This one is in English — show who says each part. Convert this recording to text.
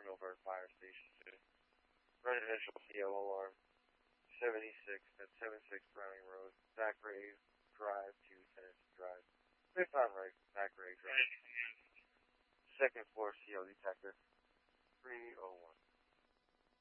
Speaker 1: Millburn Fire Station 2. Residential CO alarm 76 at 76 Browning Road, Thackeray Drive to Tennessee Drive. 5th on right, Thackeray Drive. Second floor CO detector 301.